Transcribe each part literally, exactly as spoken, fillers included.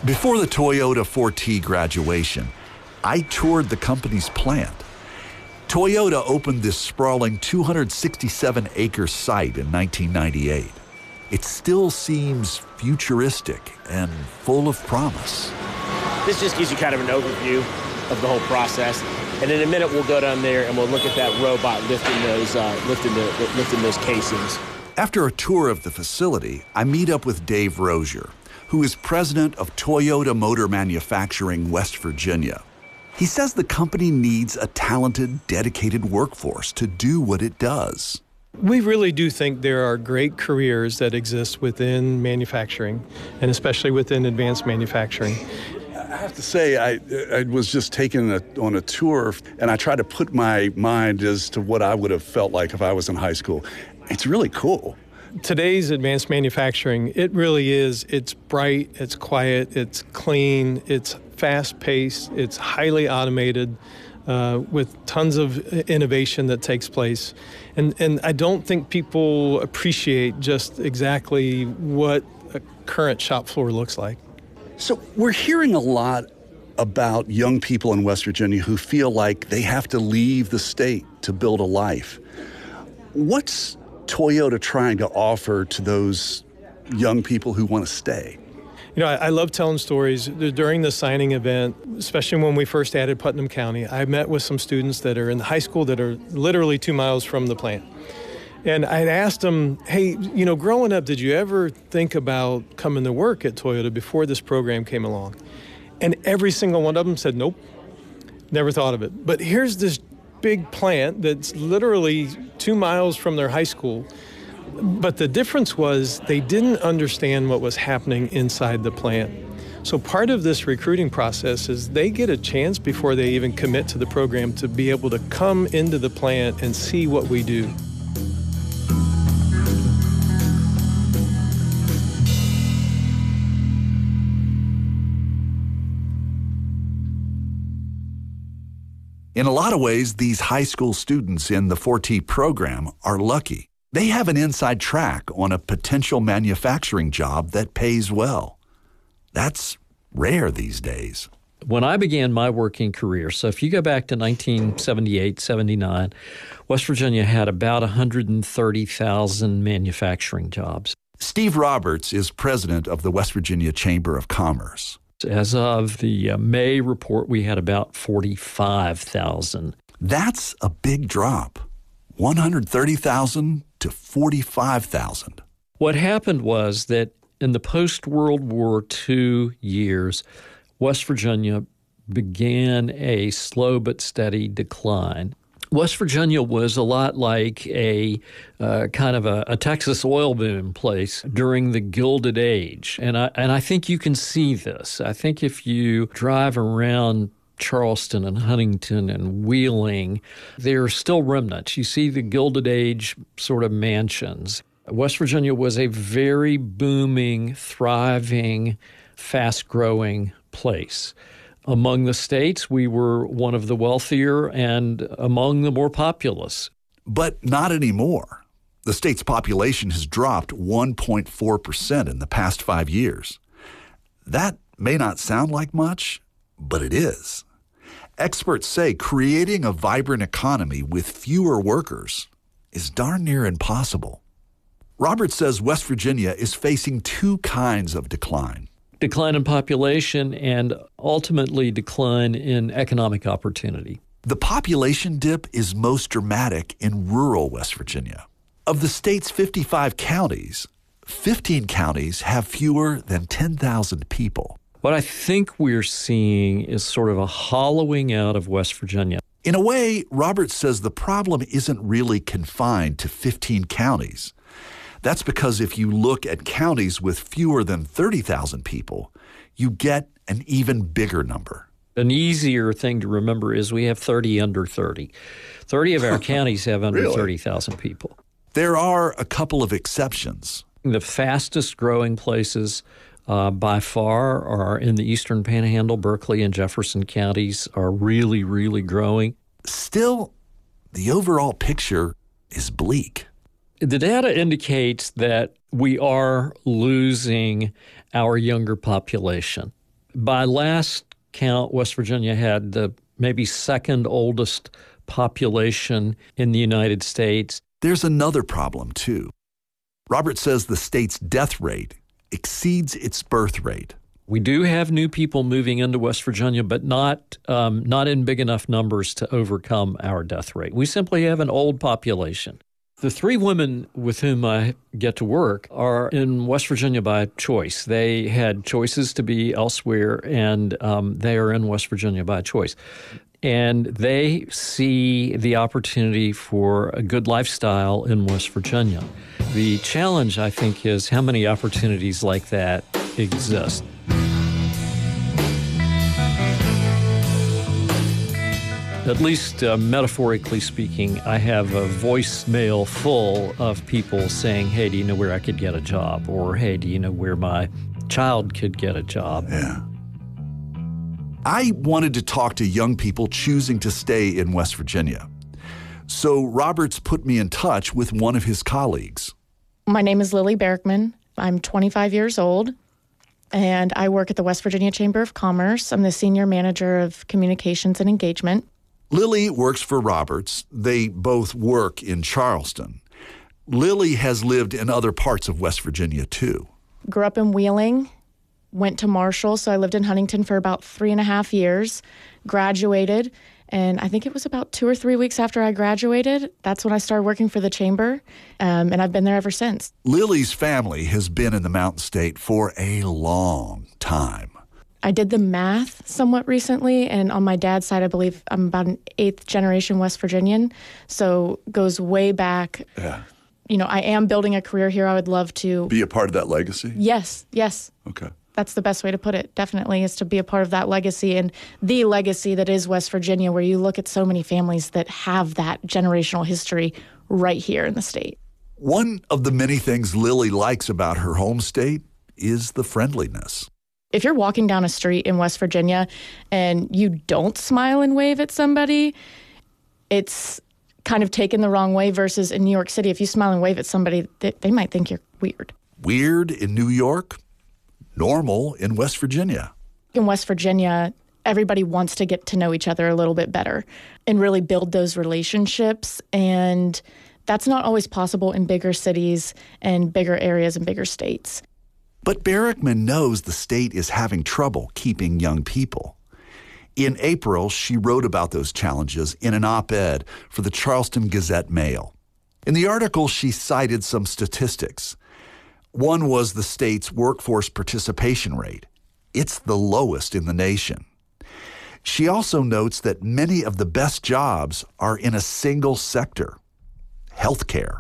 Before the Toyota four T graduation, I toured the company's plant. Toyota opened this sprawling two hundred sixty-seven acre site in nineteen ninety-eight. It still seems futuristic and full of promise. This just gives you kind of an overview of the whole process. And in a minute, we'll go down there and we'll look at that robot lifting those, uh, lifting, the, lifting those casings. After a tour of the facility, I meet up with Dave Rozier, who is president of Toyota Motor Manufacturing, West Virginia. He says the company needs a talented, dedicated workforce to do what it does. We really do think there are great careers that exist within manufacturing, and especially within advanced manufacturing. I have to say, I, I was just taken a, on a tour, and I tried to put my mind as to what I would have felt like if I was in high school. It's really cool. Today's advanced manufacturing, it really is. It's bright, it's quiet, it's clean, it's fast-paced, it's highly automated, uh, with tons of innovation that takes place. And, and I don't think people appreciate just exactly what a current shop floor looks like. So we're hearing a lot about young people in West Virginia who feel like they have to leave the state to build a life. What's Toyota trying to offer to those young people who want to stay? You know, I, I love telling stories. During the signing event, especially when we first added Putnam County, I met with some students that are in high school that are literally two miles from the plant. And I asked them, hey, you know, growing up, did you ever think about coming to work at Toyota before this program came along? And every single one of them said, nope, never thought of it. But here's this big plant that's literally two miles from their high school. But the difference was they didn't understand what was happening inside the plant. So part of this recruiting process is they get a chance before they even commit to the program to be able to come into the plant and see what we do. In a lot of ways, these high school students in the four T program are lucky. They have an inside track on a potential manufacturing job that pays well. That's rare these days. When I began my working career, so if you go back to nineteen seventy-eight, seventy-nine, West Virginia had about one hundred thirty thousand manufacturing jobs. Steve Roberts is president of the West Virginia Chamber of Commerce. As of the uh, May report, we had about forty-five thousand. That's a big drop, one hundred thirty thousand to forty-five thousand. What happened was that in the post-World War Two years, West Virginia began a slow but steady decline. West Virginia was a lot like a uh, kind of a, a Texas oil boom place during the Gilded Age. And I, and I think you can see this. I think if you drive around Charleston and Huntington and Wheeling, there are still remnants. You see the Gilded Age sort of mansions. West Virginia was a very booming, thriving, fast-growing place. Among the states, we were one of the wealthier and among the more populous. But not anymore. The state's population has dropped one point four percent in the past five years. That may not sound like much, but it is. Experts say creating a vibrant economy with fewer workers is darn near impossible. Roberts says West Virginia is facing two kinds of decline. Decline in population and ultimately decline in economic opportunity. The population dip is most dramatic in rural West Virginia. Of the state's fifty-five counties, fifteen counties have fewer than ten thousand people. What I think we're seeing is sort of a hollowing out of West Virginia. In a way, Roberts says the problem isn't really confined to fifteen counties. That's because if you look at counties with fewer than thirty thousand people, you get an even bigger number. An easier thing to remember is we have thirty under thirty. thirty of our counties have under Really? thirty thousand people. There are a couple of exceptions. The fastest growing places uh, by far are in the Eastern Panhandle. Berkeley and Jefferson counties are really, really growing. Still, the overall picture is bleak. The data indicates that we are losing our younger population. By last count, West Virginia had the maybe second oldest population in the United States. There's another problem, too. Robert says the state's death rate exceeds its birth rate. We do have new people moving into West Virginia, but not um, not in big enough numbers to overcome our death rate. We simply have an old population. The three women with whom I get to work are in West Virginia by choice. They had choices to be elsewhere, and um, they are in West Virginia by choice. And they see the opportunity for a good lifestyle in West Virginia. The challenge, I think, is how many opportunities like that exist. At least uh, metaphorically speaking, I have a voicemail full of people saying, hey, do you know where I could get a job? Or, hey, do you know where my child could get a job? Yeah. I wanted to talk to young people choosing to stay in West Virginia. So Roberts put me in touch with one of his colleagues. My name is Lily Berkman. I'm twenty-five years old, and I work at the West Virginia Chamber of Commerce. I'm the senior manager of communications and engagement. Lily works for Roberts. They both work in Charleston. Lily has lived in other parts of West Virginia, too. Grew up in Wheeling, went to Marshall, so I lived in Huntington for about three and a half years, graduated, and I think it was about two or three weeks after I graduated, that's when I started working for the Chamber, um, and I've been there ever since. Lily's family has been in the Mountain State for a long time. I did the math somewhat recently, and on my dad's side, I believe I'm about an eighth generation West Virginian, so goes way back. Yeah. You know, I am building a career here. I would love to Be a part of that legacy? Yes, yes. Okay. That's the best way to put it, definitely, is to be a part of that legacy and the legacy that is West Virginia, where you look at so many families that have that generational history right here in the state. One of the many things Lily likes about her home state is the friendliness. If you're walking down a street in West Virginia and you don't smile and wave at somebody, it's kind of taken the wrong way, versus in New York City, if you smile and wave at somebody, they, they might think you're weird. Weird in New York, normal in West Virginia. In West Virginia, everybody wants to get to know each other a little bit better and really build those relationships. And that's not always possible in bigger cities and bigger areas and bigger states. But Berkman knows the state is having trouble keeping young people. In April, she wrote about those challenges in an op-ed for the Charleston Gazette-Mail. In the article, she cited some statistics. One was the state's workforce participation rate. It's the lowest in the nation. She also notes that many of the best jobs are in a single sector, healthcare.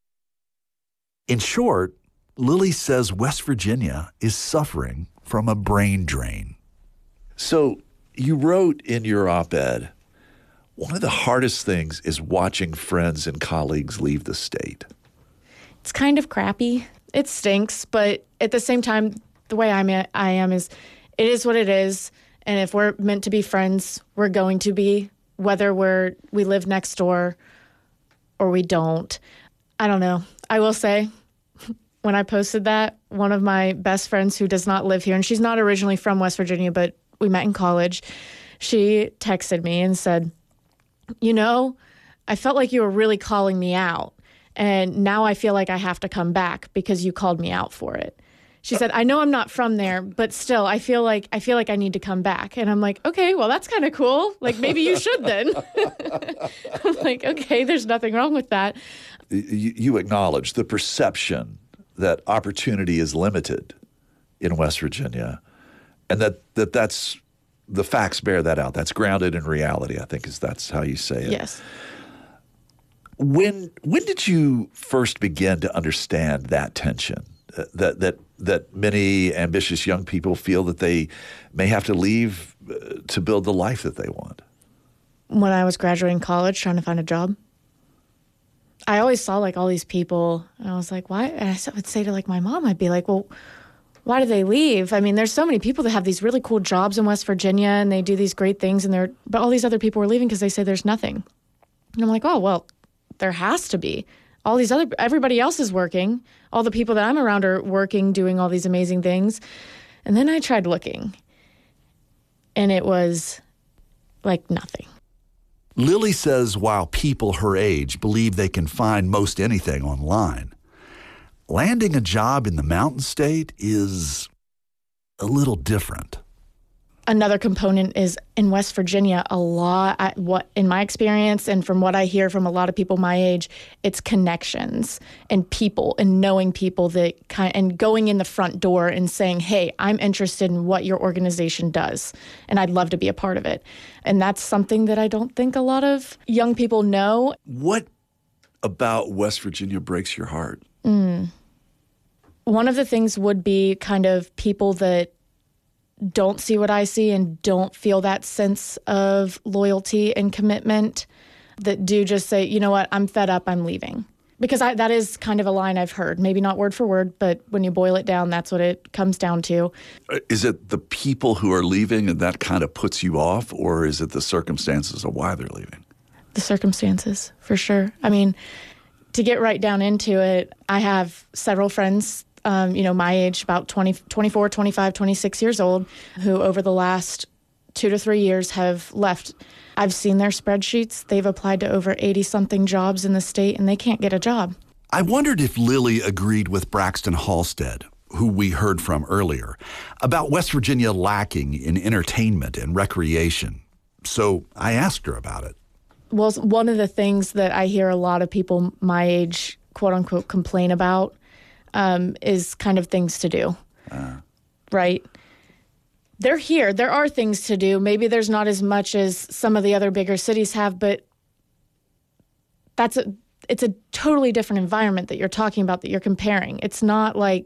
In short, Lily says West Virginia is suffering from a brain drain. So you wrote in your op-ed, one of the hardest things is watching friends and colleagues leave the state. It's kind of crappy. It stinks, but at the same time, the way I'm at, I am is it is what it is. And if we're meant to be friends, we're going to be, whether we're we live next door or we don't. I don't know. I will say, when I posted that, one of my best friends who does not live here, and she's not originally from West Virginia, but we met in college, she texted me and said, you know, I felt like you were really calling me out. And now I feel like I have to come back because you called me out for it. She said, I know I'm not from there, but still, I feel like I feel like I need to come back. And I'm like, okay, well, that's kind of cool. Like, maybe you should then. I'm like, okay, there's nothing wrong with that. You, you acknowledge the perception that opportunity is limited in West Virginia, and that, that that's the facts bear that out. That's grounded in reality, I think, is that's how you say it. Yes. When when did you first begin to understand that tension, uh, that that that many ambitious young people feel that they may have to leave uh, to build the life that they want? When I was graduating college, trying to find a job, I always saw like all these people, and I was like, why? And I would say to like my mom, I'd be like, well, why do they leave? I mean, there's so many people that have these really cool jobs in West Virginia, and they do these great things, and they're but all these other people are leaving because they say there's nothing. And I'm like, oh well. There has to be. All these other, everybody else is working. All the people that I'm around are working, doing all these amazing things. And then I tried looking. and it was like nothing. Lily says while people her age believe they can find most anything online, landing a job in the Mountain State is a little different. Another component is in West Virginia, a lot, I, what in my experience and from what I hear from a lot of people my age, it's connections and people and knowing people that kind and going in the front door and saying, hey, I'm interested in what your organization does, and I'd love to be a part of it. And that's something that I don't think a lot of young people know. What about West Virginia breaks your heart? Mm. One of the things would be kind of people that don't see what I see and don't feel that sense of loyalty and commitment, that do just say, you know what, I'm fed up, I'm leaving. Because I, that is kind of a line I've heard. Maybe not word for word, but when you boil it down, that's what it comes down to. Is it the people who are leaving and that kind of puts you off, or is it the circumstances of why they're leaving? The circumstances, for sure. I mean, to get right down into it, I have several friends Um, you know, my age, about twenty, twenty-four, twenty-five, twenty-six years old, who over the last two to three years have left. I've seen their spreadsheets. They've applied to over eighty-something jobs in the state, and they can't get a job. I wondered if Lily agreed with Braxton Halstead, who we heard from earlier, about West Virginia lacking in entertainment and recreation. So I asked her about it. Well, one of the things that I hear a lot of people my age, quote unquote, complain about Um, is kind of things to do, uh. right? They're here. There are things to do. Maybe there's not as much as some of the other bigger cities have, but that's a, it's a totally different environment that you're talking about, that you're comparing. It's not like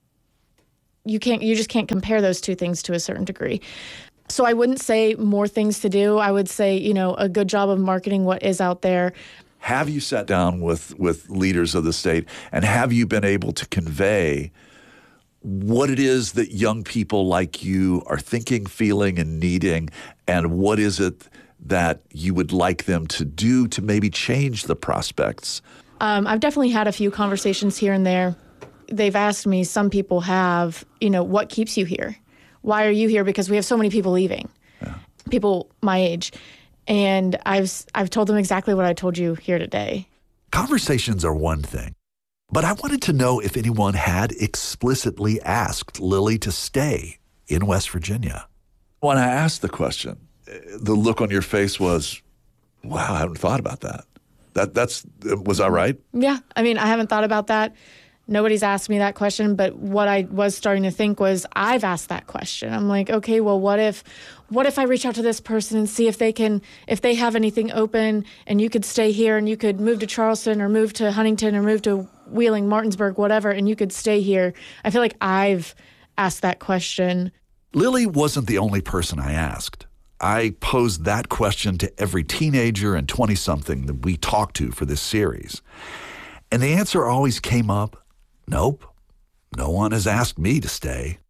you can't, you just can't compare those two things to a certain degree. So I wouldn't say more things to do. I would say, you know, a good job of marketing what is out there. Have you sat down with, with leaders of the state, and have you been able to convey what it is that young people like you are thinking, feeling, and needing, and what is it that you would like them to do to maybe change the prospects? Um, I've definitely had a few conversations here and there. They've asked me, some people have, you know, what keeps you here? Why are you here? Because we have so many people leaving, yeah. People my age. And I've I've told them exactly what I told you here today. Conversations are one thing, but I wanted to know if anyone had explicitly asked Lily to stay in West Virginia. When I asked the question, the look on your face was, wow, I haven't thought about that. That that's was I right? Yeah. I mean, I haven't thought about that. Nobody's asked me that question, but what I was starting to think was, I've asked that question. I'm like, okay, well, what if, what if I reach out to this person and see if they can, if they have anything open, and you could stay here and you could move to Charleston or move to Huntington or move to Wheeling, Martinsburg, whatever, and you could stay here. I feel like I've asked that question. Lily wasn't the only person I asked. I posed that question to every teenager and twenty-something that we talked to for this series. And the answer always came up, nope, no one has asked me to stay.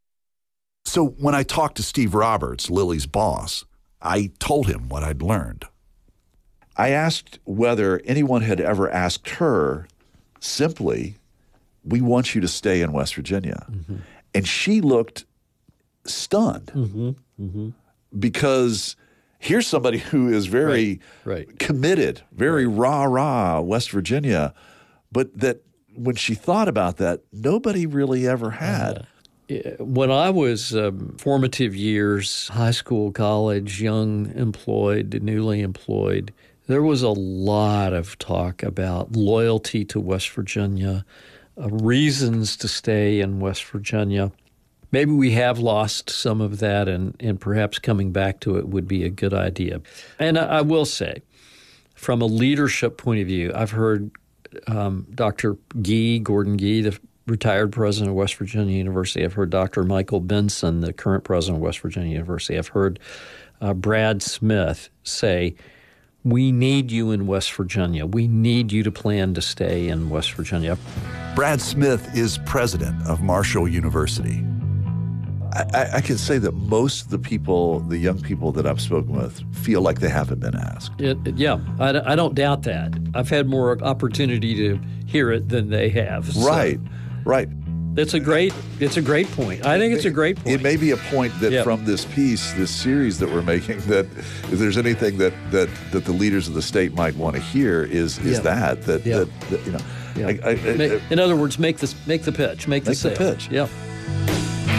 So when I talked to Steve Roberts, Lily's boss, I told him what I'd learned. I asked whether anyone had ever asked her simply, we want you to stay in West Virginia. Mm-hmm. And she looked stunned mm-hmm. Mm-hmm. because here's somebody who is very right. Right. committed, very right. rah-rah West Virginia, but that when she thought about that, nobody really ever had. Uh, when I was um, formative years, high school, college, young, employed, newly employed, there was a lot of talk about loyalty to West Virginia, uh, reasons to stay in West Virginia. Maybe we have lost some of that, and, and perhaps coming back to it would be a good idea. And I, I will say, from a leadership point of view, I've heard Um, Doctor Gee, Gordon Gee, the retired president of West Virginia University. I've heard Doctor Michael Benson, the current president of West Virginia University. I've heard uh, Brad Smith say, we need you in West Virginia. We need you to plan to stay in West Virginia. Brad Smith is president of Marshall University. I, I can say that most of the people, the young people that I've spoken with, feel like they haven't been asked. It, it, yeah, I, I don't doubt that. I've had more opportunity to hear it than they have. So. Right, right. It's a great. It's a great point. I think it's a great point. It may be a point that Yep. from this piece, this series that we're making, that if there's anything that that, that the leaders of the state might want to hear is is Yeah. that that, Yeah. that that you know. Yeah. I, I, I, Make- in other words, make this make the pitch, make, Make the the sale. pitch. Yeah.